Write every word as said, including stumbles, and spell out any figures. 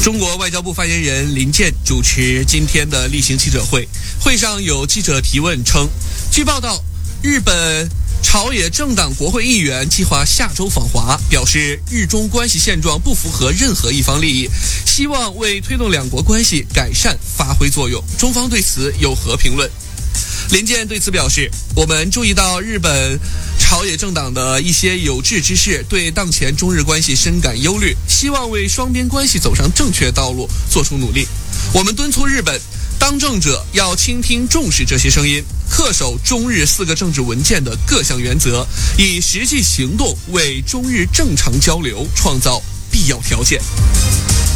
中国外交部发言人林健主持今天的例行记者会，会上有记者提问称，据报道，日本朝野政党国会议员计划下周访华，表示日中关系现状不符合任何一方利益，希望为推动两国关系改善发挥作用。中方对此有何评论？林健对此表示，我们注意到日本朝野政党的一些有志之士对当前中日关系深感忧虑，希望为双边关系走上正确道路做出努力。我们敦促日本当政者要倾听重视这些声音，恪守中日四个政治文件的各项原则，以实际行动为中日正常交流创造必要条件。